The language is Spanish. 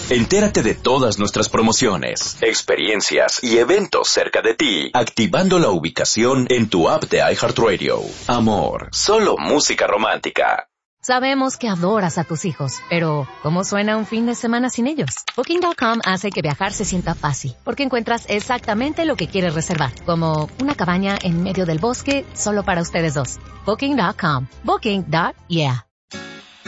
Entérate de todas nuestras promociones, experiencias y eventos cerca de ti, activando la ubicación en tu app de iHeartRadio. Amor, solo música romántica. Sabemos que adoras a tus hijos, pero ¿cómo suena un fin de semana sin ellos? Booking.com hace que viajar se sienta fácil, porque encuentras exactamente lo que quieres reservar, como una cabaña en medio del bosque solo para ustedes dos. Booking.com. Booking.yeah.